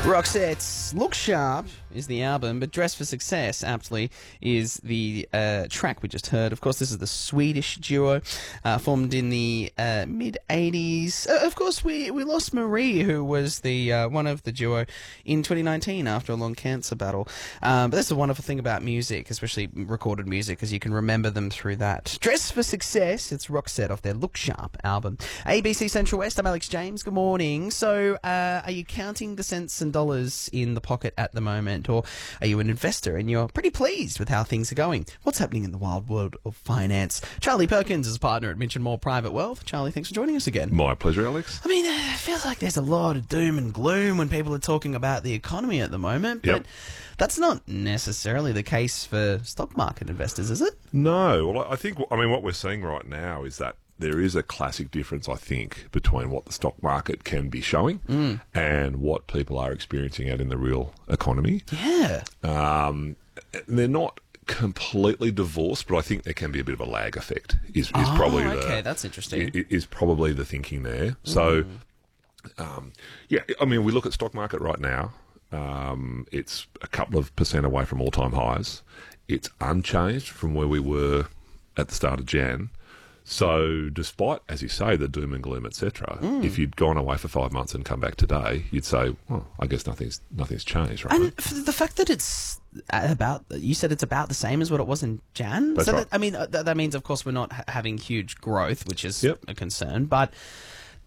Roxette's Look Sharp is the album, but Dress for Success, aptly, is the track we just heard. Of course, this is the Swedish duo, formed in the mid-'80s. Of course, we lost Marie, who was the one of the duo in 2019 after a long cancer battle. But that's the wonderful thing about music, especially recorded music, because you can remember them through that. Dress for Success, it's Roxette off their Look Sharp album. ABC Central West, I'm Alex James. Good morning. So, are you counting the cents and dollars in the pocket at the moment, or are you an investor and you're pretty pleased with how things are going? What's happening in the wild world of finance? Charlie Perkins is a partner at Minch & Moore Private Wealth. Charlie, thanks for joining us again. My pleasure, Alex. I mean, it feels like there's a lot of doom and gloom when people are talking about the economy at the moment, but that's not necessarily the case for stock market investors, is it? No. Well, I mean, what we're seeing right now is that there is a classic difference, I think, between what the stock market can be showing and what people are experiencing out in the real economy. Yeah. They're not completely divorced, but I think there can be a bit of a lag effect. Is probably that's interesting. Is probably the thinking there. So, yeah, I mean, we look at stock market right now. It's a couple of % away from all-time highs. It's unchanged from where we were at the start of Jan. So despite, as you say, the doom and gloom, etc., if you'd gone away for 5 months and come back today, you'd say, well, I guess nothing's changed, right? And for the fact that it's you said it's about the same as what it was in Jan? That's right. That means, of course, we're not having huge growth, which is a concern, but